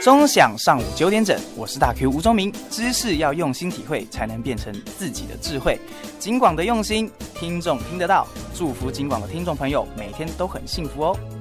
钟响上午9点整，我是大 Q 吴宗明。知识要用心体会，才能变成自己的智慧。警广的用心，听众听得到。祝福警广的听众朋友每天都很幸福哦。